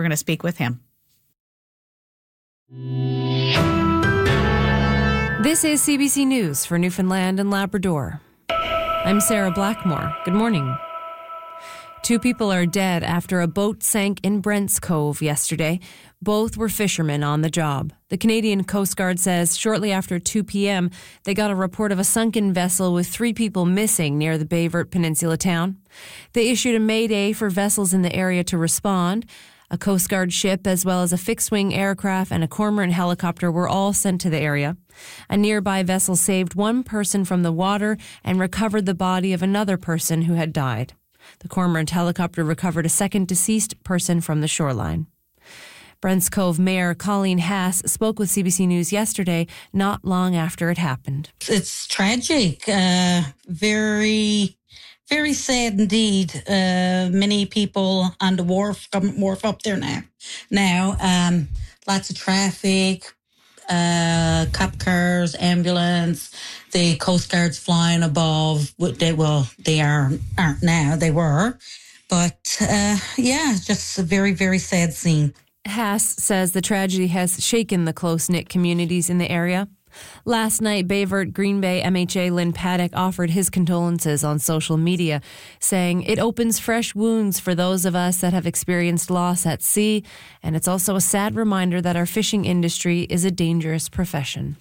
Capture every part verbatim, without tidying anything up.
We're going to speak with him. This is C B C News for Newfoundland and Labrador. I'm Sarah Blackmore. Good morning. Two people are dead after a boat sank in Brents Cove yesterday. Both were fishermen on the job. The Canadian Coast Guard says shortly after two p.m. they got a report of a sunken vessel with three people missing near the Bayvert Peninsula town. They issued a mayday for vessels in the area to respond. A Coast Guard ship, as well as a fixed-wing aircraft and a Cormorant helicopter, were all sent to the area. A nearby vessel saved one person from the water and recovered the body of another person who had died. The Cormorant helicopter recovered a second deceased person from the shoreline. Brents Cove Mayor Colleen Haas spoke with C B C News yesterday, not long after it happened. It's tragic, uh, very... Very sad indeed. Uh, many people on the wharf, government wharf up there now. Now, um, lots of traffic, uh, cop cars, ambulance, the Coast Guard's flying above. They well, they are aren't now. They were, but uh, yeah, just a very very sad scene. Haas says the tragedy has shaken the close-knit communities in the area. Last night, Bayvert Green Bay M H A Lynn Paddock offered his condolences on social media, saying it opens fresh wounds for those of us that have experienced loss at sea, and it's also a sad reminder that our fishing industry is a dangerous profession.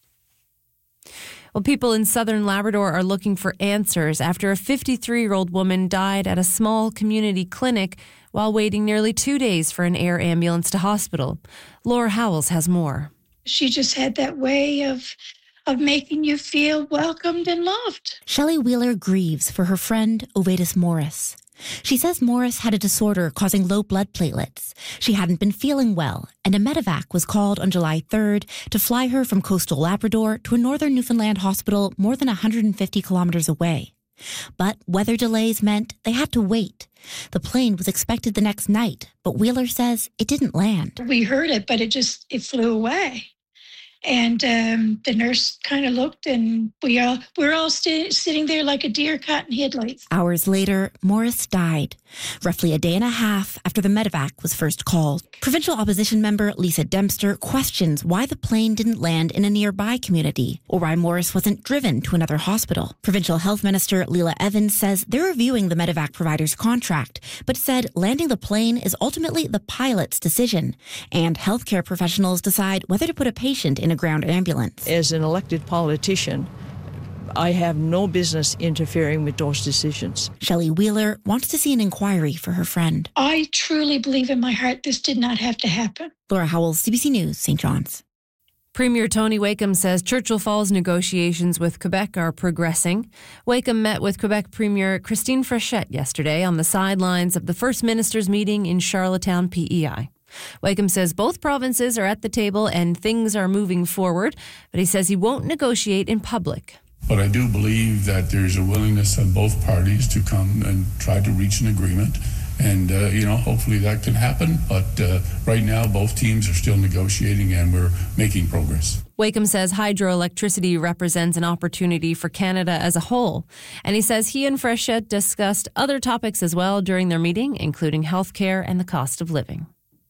Well, people in southern Labrador are looking for answers after a fifty-three-year-old woman died at a small community clinic while waiting nearly two days for an air ambulance to hospital. Laura Howells has more. She just had that way of of making you feel welcomed and loved. Shelley Wheeler grieves for her friend Ovatus Morris. She says Morris had a disorder causing low blood platelets. She hadn't been feeling well, and a medevac was called on July third to fly her from coastal Labrador to a northern Newfoundland hospital more than one hundred fifty kilometers away. But weather delays meant they had to wait. The plane was expected the next night, but Wheeler says it didn't land. We heard it, but it just, it flew away. And um, the nurse kind of looked, and we all, we're all st- sitting there like a deer caught in headlights. Hours later, Morris died, roughly a day and a half after the medevac was first called. Provincial opposition member Lisa Dempster questions why the plane didn't land in a nearby community or why Morris wasn't driven to another hospital. Provincial Health Minister Leila Evans says they're reviewing the medevac provider's contract, but said landing the plane is ultimately the pilot's decision, and healthcare professionals decide whether to put a patient in a ground ambulance. As an elected politician, I have no business interfering with those decisions. Shelley Wheeler wants to see an inquiry for her friend. I truly believe in my heart this did not have to happen. Laura Howells, C B C News, Saint John's. Premier Tony Wakeham says Churchill Falls negotiations with Quebec are progressing. Wakeham met with Quebec Premier Christine Frechette yesterday on the sidelines of the First Minister's meeting in Charlottetown, P E I. Wakeham says both provinces are at the table and things are moving forward, but he says he won't negotiate in public. But I do believe that there's a willingness of both parties to come and try to reach an agreement. And, uh, you know, hopefully that can happen. But uh, right now, both teams are still negotiating and we're making progress. Wakeham says hydroelectricity represents an opportunity for Canada as a whole. And he says he and Frechette discussed other topics as well during their meeting, including healthcare and the cost of living.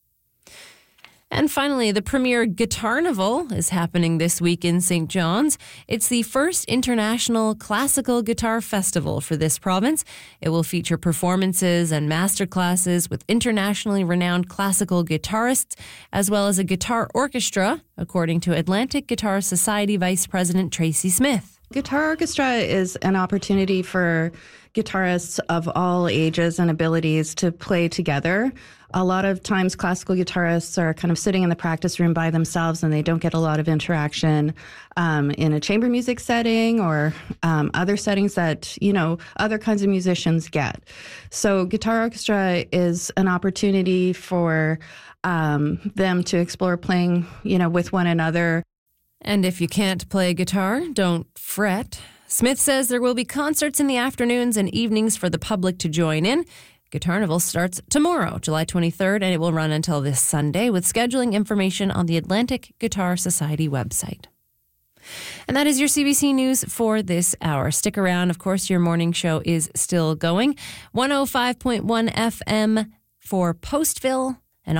And finally, the premier Guitarnival is happening this week in Saint John's. It's the first international classical guitar festival for this province. It will feature performances and masterclasses with internationally renowned classical guitarists, as well as a guitar orchestra, according to Atlantic Guitar Society Vice President Tracy Smith. Guitar orchestra is an opportunity for guitarists of all ages and abilities to play together. A lot of times classical guitarists are kind of sitting in the practice room by themselves and they don't get a lot of interaction um, in a chamber music setting or um, other settings that, you know, other kinds of musicians get. So guitar orchestra is an opportunity for um, them to explore playing, you know, with one another. And if you can't play guitar, don't fret. Smith says there will be concerts in the afternoons and evenings for the public to join in. Guitarnival starts tomorrow, July twenty-third, and it will run until this Sunday, with scheduling information on the Atlantic Guitar Society website. And that is your C B C News for this hour. Stick around. Of course, your morning show is still going. one oh five point one F M for Postville.